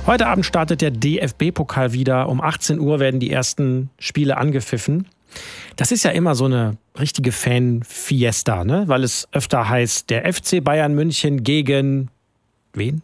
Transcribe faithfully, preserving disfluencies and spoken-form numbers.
Heute Abend startet der D F B-Pokal wieder. Um achtzehn Uhr werden die ersten Spiele angepfiffen. Das ist ja immer so eine richtige Fan-Fiesta, ne? Weil es öfter heißt, der F C Bayern München gegen wen?